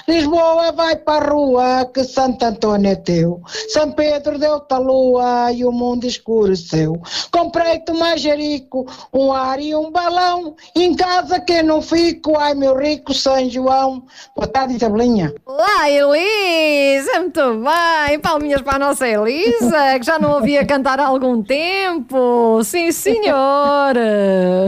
Lisboa vai para a rua, que Santo Antônio é teu. São Pedro deu-te a lua e o mundo escureceu. Comprei-te um manjerico, um ar e um balão. Em casa que eu não fico, ai meu rico São João. Boa tarde, Isabelinha. Olá, Elisa, muito bem. Palminhas para a nossa Elisa, que já não ouvia cantar há algum tempo. Sim, senhora.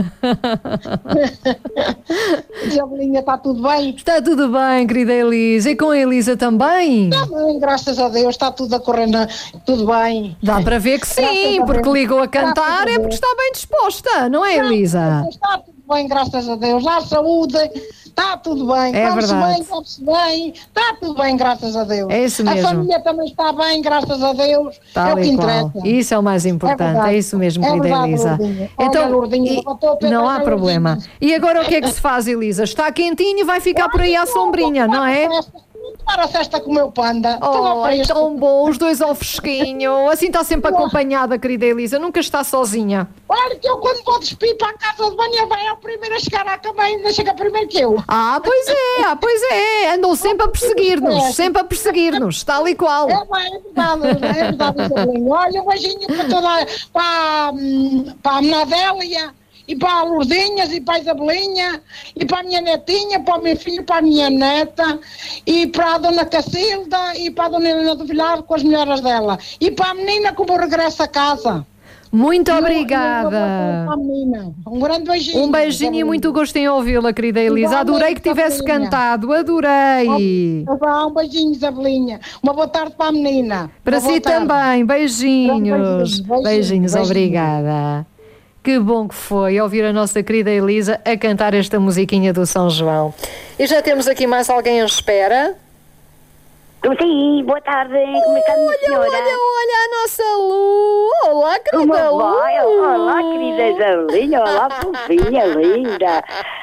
Isabelinha, está tudo bem? Está tudo bem, querida Elisa. E com a Elisa também? Está bem, graças a Deus, está tudo a correr, tudo bem. Dá para ver que sim, porque ligou a cantar é porque está bem disposta, não é, Elisa? Está tudo bem, graças a Deus. Há saúde, está tudo bem. É Come-se verdade. bem, come-se bem, está tudo bem, graças a Deus. É isso mesmo. A família também está bem, graças a Deus. É o que interessa. Isso é o mais importante, verdade. é isso mesmo, É querida verdade, Elisa. Lourdinha. Olha, Lourdinha, levantou a pedra não há da problema. Lourdinha. E agora o que é que se faz, Elisa? Está quentinho e vai ficar por aí à sombrinha, não é? Tomar a cesta com o meu panda. Oh, é tão bom, os dois ao fresquinho. Assim está sempre acompanhada, querida Elisa, nunca está sozinha. Olha que eu quando vou despir para a casa de banho vai ao primeiro a chegar à cama, ainda chega primeiro que eu. Pois é, andam sempre a perseguir-nos, tal e qual. É verdade, Isabelinha. Olha, um beijinho para a Menadélia e para a Lourdinhas e para a Isabelinha e para a minha netinha, para o meu filho, para a minha neta e para a dona Cacilda e para a dona Helena do Vilar com as melhoras dela e para a menina como regresso a casa. Muito obrigada. Um grande beijinho. Um beijinho e muito gosto em ouvi-la, querida Elisa. Adorei que tivesse cantado, adorei. Um beijinho, Isabelinha. Uma boa tarde para a menina. Para si também, beijinhos. Beijinhos, obrigada. Que bom que foi ouvir a nossa querida Elisa a cantar esta musiquinha do São João. E já temos aqui mais alguém em espera? Sim, boa tarde. Como está a minha senhora? Olha a nossa Lu. Olá, querida Lu. Olá, querida Isabelinha. Olá, fofinha, linda.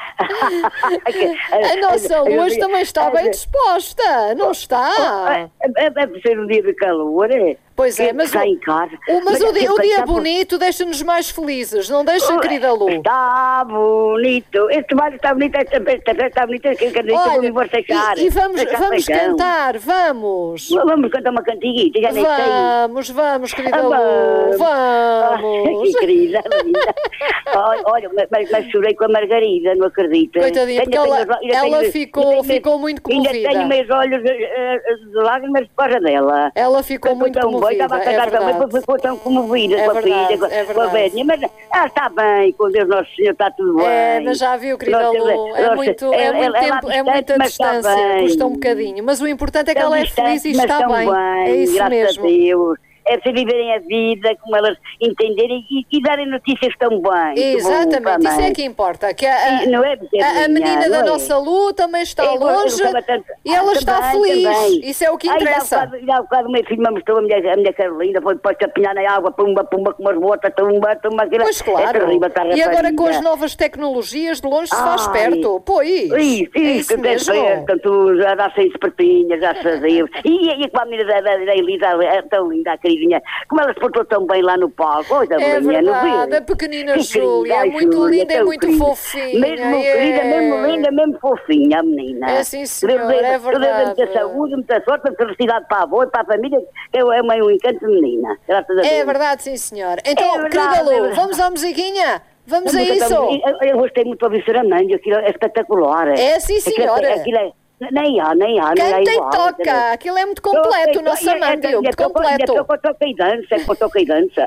A nossa Lu hoje também está bem disposta, não está? É por ser um dia de calor, é? Pois é, mas o dia bonito deixa-nos mais felizes, não deixa, querida Lu? Está bonito. Este baile está bonito, esta festa está bonita, que acredito, vou deixar. E vamos cantar, vamos. Vamos cantar uma cantiguita, já nem sei. Vamos, querida Lu, vamos. Que querida, linda. Olha, mas chorei com a Margarida, não acredito. Coitadinha, porque ela ficou muito comovida. Ainda tenho meus olhos de lágrimas por causa dela. Ela ficou muito comovida. Estava a cantar também, ficou tão comovida com a filha, com a velhinha, mas ela está bem, com Deus Nosso Senhor, está tudo bem. Mas já viu, querida Lu, é muito tempo, é muita distância, custa um bocadinho, mas o importante é que ela é feliz e está bem, é isso mesmo. Graças a Deus. É para viverem a vida, como elas entenderem e darem notícias tão bem. Exatamente, isso é que importa. Que a menina da nossa Lu também está longe e ela está feliz. Também. Isso é o que interessa. Há bocado o meu filho me mostrou a minha Carolina, foi depois a apanhar na água, pumba, com as botas, tumba. Pois claro. E agora com as novas tecnologias, de longe se faz perto. Pois. Isso mesmo. Portanto, já dá 6 espertinhas, graças a Deus. E com a menina da Elisa, é tão linda, a querida. Como ela se portou tão bem lá no palco. É verdade, a pequenina Júlia, é muito linda, é muito fofinha. Mesmo querida, mesmo linda, mesmo fofinha, a menina. É sim, senhora, é verdade. Muita saúde, muita sorte, muita felicidade para a avó e para a família, que é um encanto de menina. Graças a Deus. É verdade, sim, senhora. Então, querida Lu, vamos à musiquinha? Vamos a isso? Eu gostei muito de ouvir Saramanjo, aquilo é espetacular. É sim, senhora. Aquilo é... Nem há. Canta e toca, aquilo é muito completo, o nosso Amandio, muito completo. Toca e dança. É, toca e dança,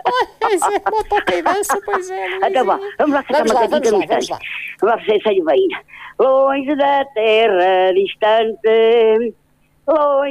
pois é. Então vamos lá cantar uma cantiga. Vamos lá fazer essa aí, longe da terra distante, longe